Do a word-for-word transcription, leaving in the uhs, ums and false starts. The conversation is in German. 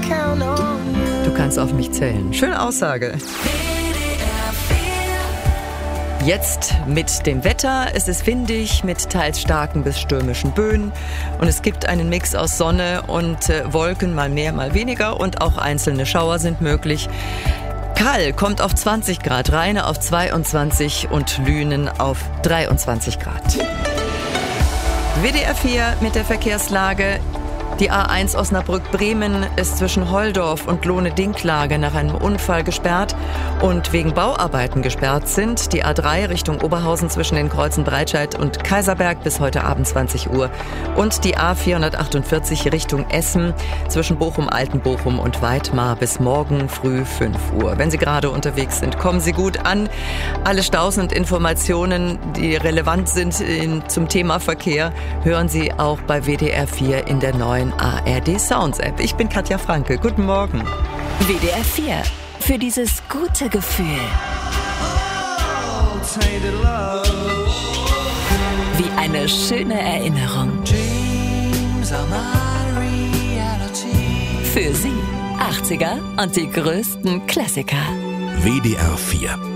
Du kannst auf mich zählen. Schöne Aussage. Jetzt mit dem Wetter. Es ist windig mit teils starken bis stürmischen Böen und es gibt einen Mix aus Sonne und äh, Wolken, mal mehr, mal weniger, und auch einzelne Schauer sind möglich. Kall kommt auf zwanzig Grad, Rheine auf zweiundzwanzig und Lünen auf dreiundzwanzig Grad. W D R vier mit der Verkehrslage. Die A eins Osnabrück-Bremen ist zwischen Holdorf und Lohne-Dinklage nach einem Unfall gesperrt und wegen Bauarbeiten gesperrt sind die A drei Richtung Oberhausen zwischen den Kreuzen Breitscheid und Kaiserberg bis heute Abend zwanzig Uhr und die A vierhundertachtundvierzig Richtung Essen zwischen Bochum-Altenbochum und Weidmar bis morgen früh fünf Uhr. Wenn Sie gerade unterwegs sind, kommen Sie gut an. Alle Staus und Informationen, die relevant sind in, zum Thema Verkehr, hören Sie auch bei W D R vier in der neuen A R D Sounds App. Ich bin Katja Franke. Guten Morgen. W D R vier. Für dieses gute Gefühl. Wie eine schöne Erinnerung. Für Sie achtziger und die größten Klassiker. W D R vier.